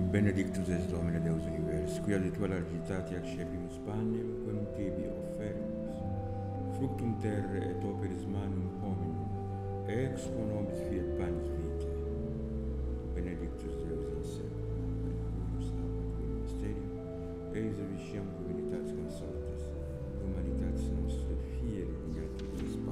Benedictus es Domine Deus Univers, quia de tua largitate accepimus panem, quem tibi offermus, fructum terrae et operis manum hominum, ex quo nobis fiat panis vitae. Benedictus Deus in seculum, per cujus apud mysterium, eis eviciam divinitas consortes, humanitatis nostra fieri